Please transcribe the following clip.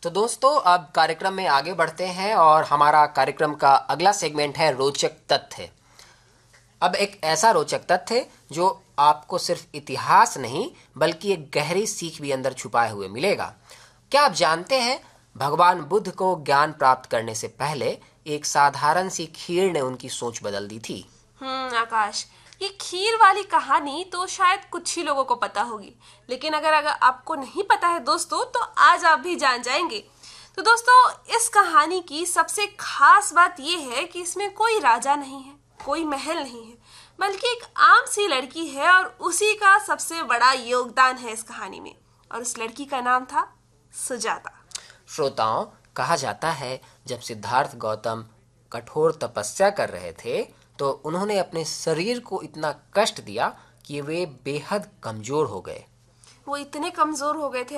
तो दोस्तों अब कार्यक्रम में आगे बढ़ते हैं और हमारा कार्यक्रम का अगला सेगमेंट है रोचक तथ्य। अब एक ऐसा रोचक तथ्य जो आपको सिर्फ इतिहास नहीं बल्कि एक गहरी सीख भी अंदर छुपाए हुए मिलेगा। क्या आप जानते हैं भगवान बुद्ध को ज्ञान प्राप्त करने से पहले एक साधारण सी खीर ने उनकी सोच बदल दी थी। आकाश, ये खीर वाली कहानी तो शायद कुछ ही लोगों को पता होगी, लेकिन अगर आपको नहीं पता है दोस्तों तो आज आप भी जान जाएंगे। तो दोस्तों, इस कहानी की सबसे खास बात ये है कि इसमें कोई राजा नहीं है, कोई महल नहीं है, बल्कि एक आम सी लड़की है और उसी का सबसे बड़ा योगदान है इस कहानी में। और उस लड़की का नाम था सुजाता। श्रोताओं, कहा जाता है जब सिद्धार्थ गौतम कठोर तपस्या कर रहे थे तो उन्होंने अपने शरीर को इतना कष्ट दिया कि वे बेहद कमजोर हो गए। वो इतने कमजोर हो गए थे